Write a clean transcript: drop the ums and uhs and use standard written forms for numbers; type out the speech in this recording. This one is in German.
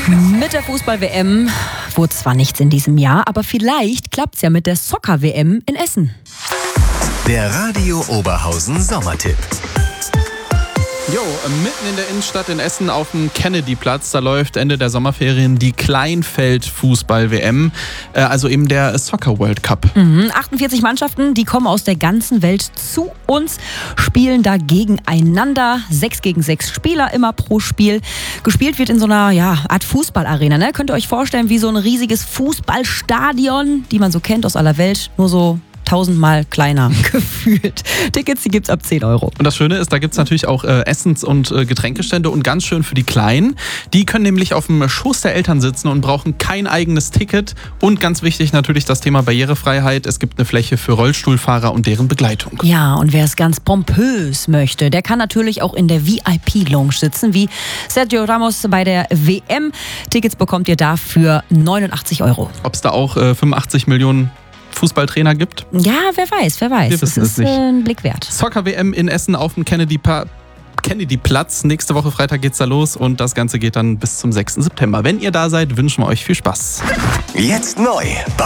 Mit der Fußball-WM wurde zwar nichts in diesem Jahr, aber vielleicht klappt's ja mit der Soccer-WM in Essen. Der Radio Oberhausen Sommertipp. Jo, mitten in der Innenstadt in Essen auf dem Kennedy-Platz, da läuft Ende der Sommerferien die Kleinfeld-Fußball-WM, also eben der Soccer World Cup. 48 Mannschaften, die kommen aus der ganzen Welt zu uns, spielen da gegeneinander. 6 gegen 6 Spieler immer pro Spiel. Gespielt wird in so einer Art Fußballarena. Ne? Könnt ihr euch vorstellen, wie so ein riesiges Fußballstadion, die man so kennt aus aller Welt, nur so 1000-mal kleiner gefühlt. Tickets, die gibt's ab 10 Euro. Und das Schöne ist, da gibt's natürlich auch Essens- und Getränkestände und ganz schön für die Kleinen. Die können nämlich auf dem Schoß der Eltern sitzen und brauchen kein eigenes Ticket. Und ganz wichtig natürlich das Thema Barrierefreiheit. Es gibt eine Fläche für Rollstuhlfahrer und deren Begleitung. Ja, und wer es ganz pompös möchte, der kann natürlich auch in der VIP-Lounge sitzen, wie Sergio Ramos bei der WM. Tickets bekommt ihr da für 89 Euro. Ob es da auch 85 Millionen Fußballtrainer gibt? Ja, wer weiß. Wir wissen es nicht. Ein Blick wert. Soccer-WM in Essen auf dem Kennedy-Platz. Nächste Woche Freitag geht's da los und das Ganze geht dann bis zum 6. September. Wenn ihr da seid, wünschen wir euch viel Spaß. Jetzt neu bei